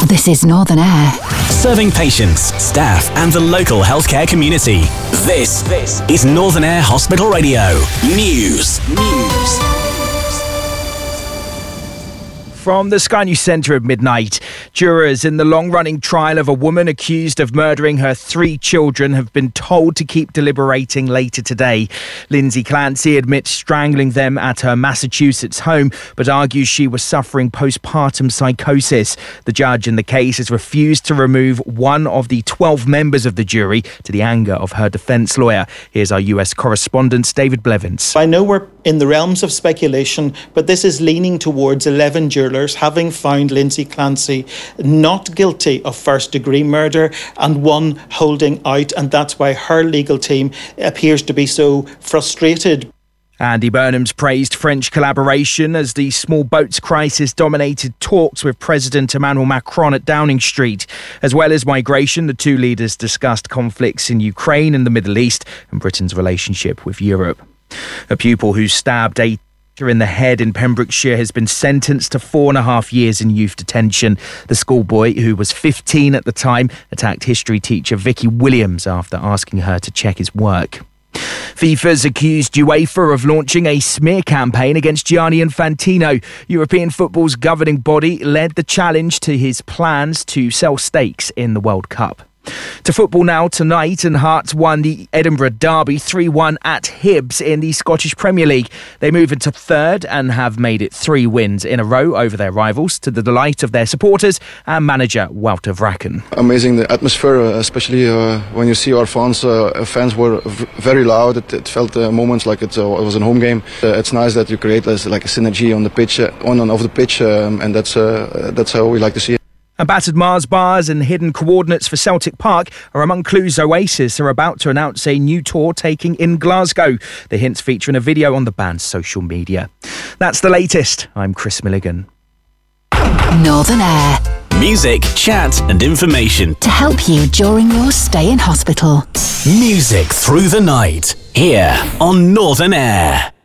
This is Northern Air. Serving patients, staff and the local healthcare community. This is Northern Air Hospital Radio. News. From the Sky News Centre at midnight, jurors in the long-running trial of a woman accused of murdering her 3 children have been told to keep deliberating later today. Lindsay Clancy admits strangling them at her Massachusetts home, but argues she was suffering postpartum psychosis. The judge in the case has refused to remove one of the 12 members of the jury, to the anger of her defence lawyer. Here's our US correspondent, David Blevins. I know we're in the realms of speculation, but this is leaning towards 11 jurors having found Lindsay Clancy not guilty of first-degree murder and one holding out, and that's why her legal team appears to be so frustrated. Andy Burnham's praised French collaboration as the small boats crisis dominated talks with President Emmanuel Macron at Downing Street. As well as migration, the two leaders discussed conflicts in Ukraine and the Middle East and Britain's relationship with Europe. A pupil who stabbed a in the head in Pembrokeshire has been sentenced to 4.5 years in youth detention. The schoolboy, who was 15 at the time, attacked history teacher Vicky Williams after asking her to check his work. FIFA's accused UEFA of launching a smear campaign against Gianni Infantino. European football's governing body led the challenge to his plans to sell stakes in the World Cup. To football now. Tonight, and Hearts won the Edinburgh Derby 3-1 at Hibs in the Scottish Premier League. They move into third and have made it 3 wins in a row over their rivals, to the delight of their supporters and manager Walter Vracken. Amazing, the atmosphere, especially when you see our fans. Fans were very loud. It felt moments like it was a home game. It's nice that you create like a synergy on the pitch, on and off the pitch, and that's how we like to see it. And battered Mars bars and hidden coordinates for Celtic Park are among clues Oasis are about to announce a new tour taking in Glasgow. The hints feature in a video on the band's social media. That's the latest. I'm Chris Milligan. Northern Air. Music, chat and information To help you during your stay in hospital. Music through the night, here on Northern Air.